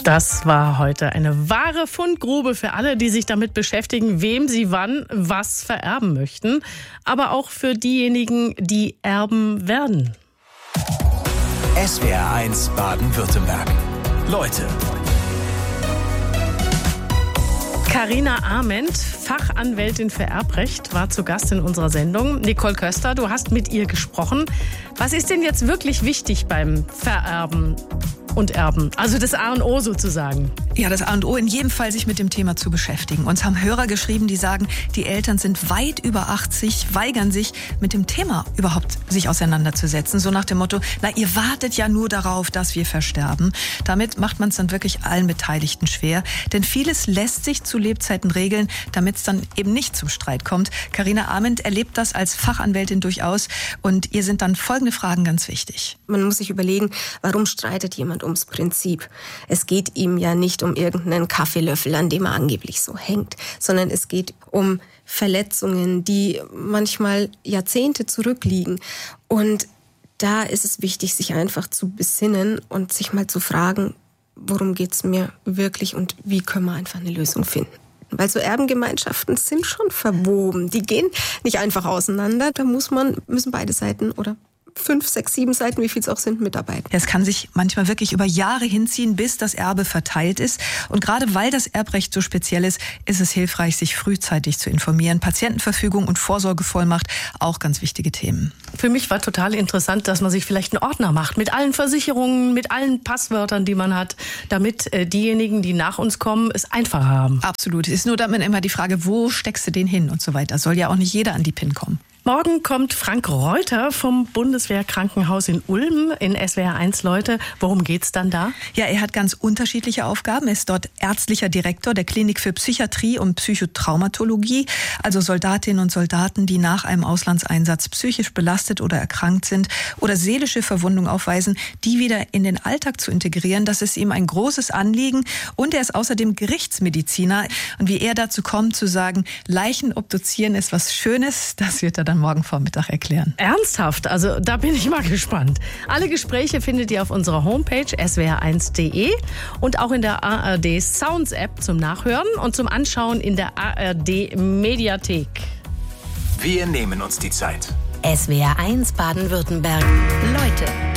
Das war heute eine wahre Fundgrube für alle, die sich damit beschäftigen, wem sie wann was vererben möchten. Aber auch für diejenigen, die erben werden. SWR1 Baden-Württemberg. Leute. Carina Arment, Fachanwältin für Erbrecht, war zu Gast in unserer Sendung. Nicole Köster, du hast mit ihr gesprochen. Was ist denn jetzt wirklich wichtig beim Vererben und Erben? Also das A und O sozusagen. Ja, das A und O in jedem Fall, sich mit dem Thema zu beschäftigen. Uns haben Hörer geschrieben, die sagen, die Eltern sind weit über 80, weigern sich, mit dem Thema überhaupt sich auseinanderzusetzen. So nach dem Motto, na, ihr wartet ja nur darauf, dass wir versterben. Damit macht man es dann wirklich allen Beteiligten schwer. Denn vieles lässt sich zu Lebzeiten regeln, damit es dann eben nicht zum Streit kommt. Carina Arment erlebt das als Fachanwältin durchaus. Und ihr sind dann folgende Fragen ganz wichtig. Man muss sich überlegen, warum streitet jemand ums Prinzip? Es geht ihm ja nicht um irgendeinen Kaffeelöffel, an dem er angeblich so hängt, sondern es geht um Verletzungen, die manchmal Jahrzehnte zurückliegen. Und da ist es wichtig, sich einfach zu besinnen und sich mal zu fragen, worum geht's mir wirklich und wie können wir einfach eine Lösung finden. Weil so Erbengemeinschaften sind schon verwoben. Die gehen nicht einfach auseinander. Da müssen beide Seiten oder 5, 6, 7 Seiten, wie viel es auch sind, mitarbeiten. Es kann sich manchmal wirklich über Jahre hinziehen, bis das Erbe verteilt ist. Und gerade weil das Erbrecht so speziell ist, ist es hilfreich, sich frühzeitig zu informieren. Patientenverfügung und Vorsorgevollmacht, auch ganz wichtige Themen. Für mich war total interessant, dass man sich vielleicht einen Ordner macht mit allen Versicherungen, mit allen Passwörtern, die man hat, damit diejenigen, die nach uns kommen, es einfacher haben. Absolut. Es ist nur dann immer die Frage, wo steckst du den hin und so weiter. Soll ja auch nicht jeder an die PIN kommen. Morgen kommt Frank Reuter vom Bundeswehrkrankenhaus in Ulm in SWR1 Leute. Worum geht's dann da? Ja, er hat ganz unterschiedliche Aufgaben. Er ist dort ärztlicher Direktor der Klinik für Psychiatrie und Psychotraumatologie. Also Soldatinnen und Soldaten, die nach einem Auslandseinsatz psychisch belastet oder erkrankt sind oder seelische Verwundung aufweisen, die wieder in den Alltag zu integrieren. Das ist ihm ein großes Anliegen. Und er ist außerdem Gerichtsmediziner. Und wie er dazu kommt, zu sagen, Leichen obduzieren ist was Schönes, das wird er dann morgen Vormittag erklären. Ernsthaft? Also da bin ich mal gespannt. Alle Gespräche findet ihr auf unserer Homepage swr1.de und auch in der ARD Sounds App zum Nachhören und zum Anschauen in der ARD Mediathek. Wir nehmen uns die Zeit. SWR1 Baden-Württemberg. Leute.